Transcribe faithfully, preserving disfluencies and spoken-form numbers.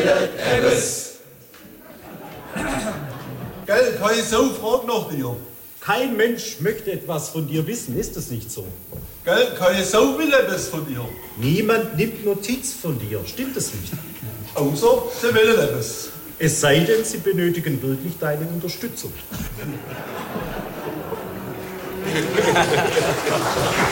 will etwas. Gell, keine so fragt nach dir. Kein Mensch möchte etwas von dir wissen, ist es nicht so? Gell, keine Sau will etwas von dir. Niemand nimmt Notiz von dir, stimmt es nicht? Außer sie will etwas. Es sei denn, sie benötigen wirklich deine Unterstützung.